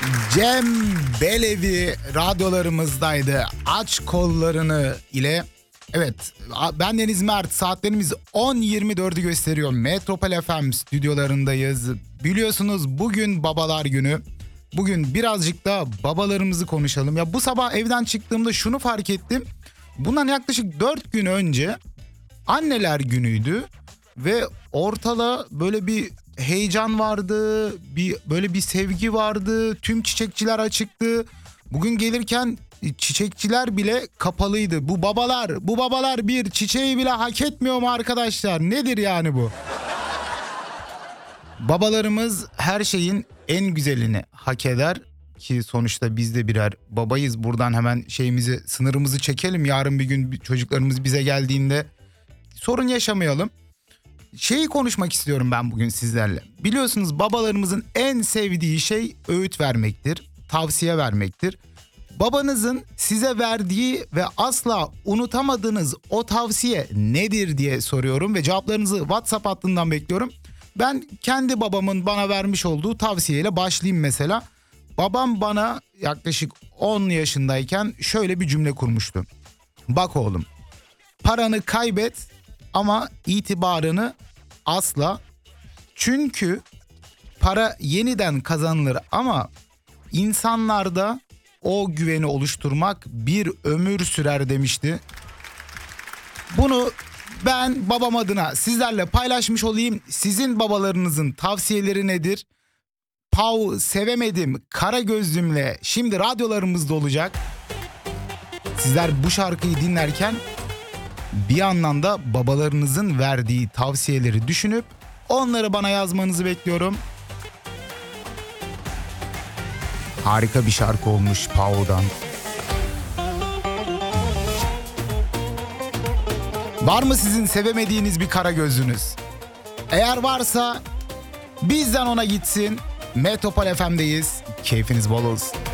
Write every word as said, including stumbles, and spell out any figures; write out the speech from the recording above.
Cem Belevi radyolarımızdaydı. Aç kollarını ile. Evet, ben Deniz Mert. Saatlerimiz on yirmi dördü gösteriyor. Metropol F M stüdyolarındayız. Biliyorsunuz bugün babalar günü. Bugün birazcık da babalarımızı konuşalım. Ya bu sabah evden çıktığımda şunu fark ettim. Bundan yaklaşık dört gün önce anneler günüydü. Ve ortada böyle bir heyecan vardı, bir böyle bir sevgi vardı. Tüm çiçekçiler açıktı. Bugün gelirken çiçekçiler bile kapalıydı. Bu babalar, bu babalar bir çiçeği bile hak etmiyor mu arkadaşlar? Nedir yani bu? Babalarımız her şeyin en güzelini hak eder ki sonuçta biz de birer babayız. Buradan hemen şeyimizi, sınırımızı çekelim. Yarın bir gün çocuklarımız bize geldiğinde sorun yaşamayalım. Şeyi konuşmak istiyorum ben bugün sizlerle. Biliyorsunuz babalarımızın en sevdiği şey öğüt vermektir, tavsiye vermektir. Babanızın size verdiği ve asla unutamadığınız o tavsiye nedir diye soruyorum ve cevaplarınızı WhatsApp hattından bekliyorum. Ben kendi babamın bana vermiş olduğu tavsiyeyle başlayayım mesela. Babam bana yaklaşık on yaşındayken şöyle bir cümle kurmuştu. Bak oğlum, paranı kaybet ama itibarını asla. Çünkü para yeniden kazanılır ama insanlarda o güveni oluşturmak bir ömür sürer demişti. Bunu ben babam adına sizlerle paylaşmış olayım. Sizin babalarınızın tavsiyeleri nedir? Pau sevemedim kara gözlümle şimdi radyolarımızda olacak. Sizler bu şarkıyı dinlerken bir yandan da babalarınızın verdiği tavsiyeleri düşünüp onları bana yazmanızı bekliyorum. Harika bir şarkı olmuş Pau'dan. Var mı sizin sevemediğiniz bir kara gözünüz? Eğer varsa bizden ona gitsin. Metropol F M'deyiz. Keyfiniz bol olsun.